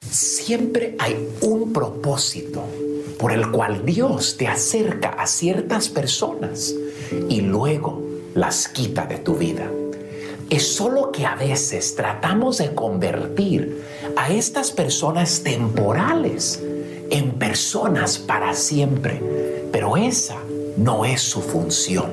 Siempre hay un propósito por el cual Dios te acerca a ciertas personas y luego las quita de tu vida. Es solo que a veces tratamos de convertir a estas personas temporales en personas para siempre, pero esa no es su función.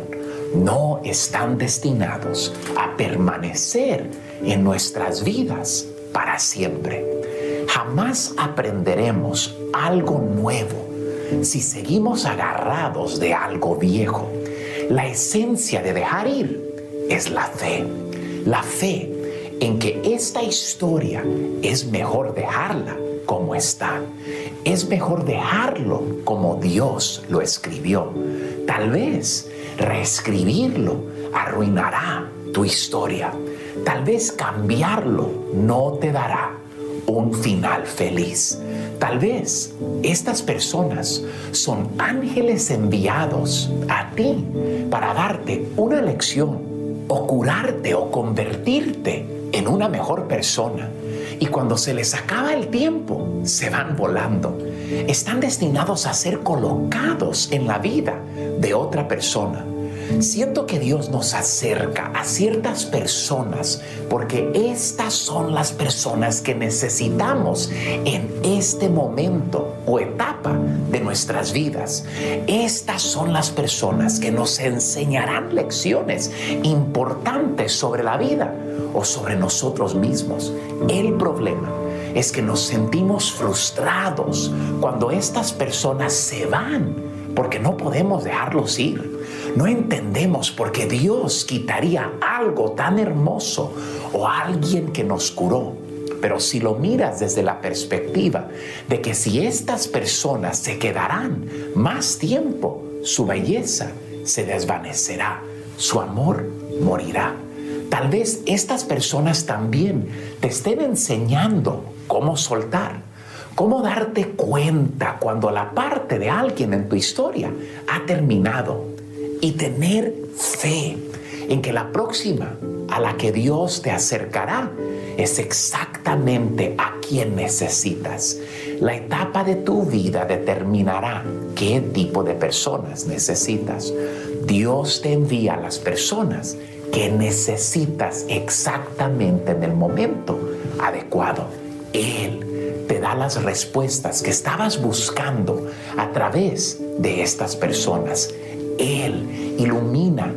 No están destinados a permanecer en nuestras vidas para siempre. Jamás aprenderemos algo nuevo si seguimos agarrados de algo viejo. La esencia de dejar ir es la fe. La fe en que esta historia es mejor dejarla como está. Es mejor dejarlo como Dios lo escribió. Tal vez reescribirlo arruinará tu historia. Tal vez cambiarlo no te dará un final feliz. Tal vez estas personas son ángeles enviados a ti para darte una lección o curarte o convertirte en una mejor persona. Y cuando se les acaba el tiempo, se van volando. Están destinados a ser colocados en la vida de otra persona. Siento que Dios nos acerca a ciertas personas porque estas son las personas que necesitamos en este momento o etapa de nuestras vidas. Estas son las personas que nos enseñarán lecciones importantes sobre la vida o sobre nosotros mismos. El problema es que nos sentimos frustrados cuando estas personas se van porque no podemos dejarlos ir. No entendemos por qué Dios quitaría algo tan hermoso o alguien que nos curó. Pero si lo miras desde la perspectiva de que si estas personas se quedarán más tiempo, su belleza se desvanecerá, su amor morirá. Tal vez estas personas también te estén enseñando cómo soltar, cómo darte cuenta cuando la parte de alguien en tu historia ha terminado. Y tener fe en que la próxima a la que Dios te acercará es exactamente a quien necesitas. La etapa de tu vida determinará qué tipo de personas necesitas. Dios te envía a las personas que necesitas exactamente en el momento adecuado. Él te da las respuestas que estabas buscando a través de estas personas. Él ilumina